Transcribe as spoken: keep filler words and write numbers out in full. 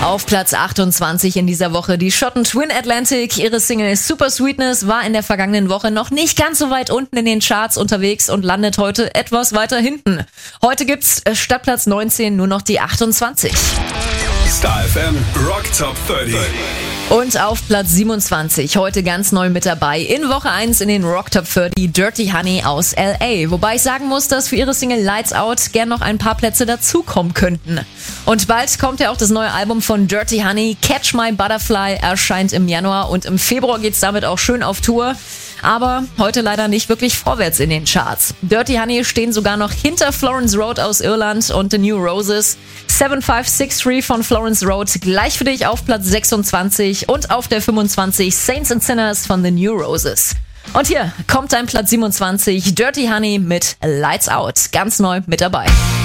Auf Platz achtundzwanzig in dieser Woche die Schotten Twin Atlantic. Ihre Single Super Sweetness war in der vergangenen Woche noch nicht ganz so weit unten in den Charts unterwegs und landet heute etwas weiter hinten. Heute gibt's statt Platz neunzehn nur noch die achtundzwanzig. Star F M Rock Top dreißig. Und auf Platz siebenundzwanzig, heute ganz neu mit dabei, in Woche eins in den Rock Top dreißig, Dirty Honey aus L A. Wobei ich sagen muss, dass für ihre Single Lights Out gern noch ein paar Plätze dazukommen könnten. Und bald kommt ja auch das neue Album von Dirty Honey, Catch My Butterfly, erscheint im Januar und im Februar geht's damit auch schön auf Tour. Aber heute leider nicht wirklich vorwärts in den Charts. Dirty Honey stehen sogar noch hinter Florence Road aus Irland und The New Roses. seven five six three von Florence Road gleich für dich auf Platz sechsundzwanzig und auf der fünfundzwanzig Saints and Sinners von The New Roses. Und hier kommt dein Platz siebenundzwanzig, Dirty Honey mit Lights Out, ganz neu mit dabei.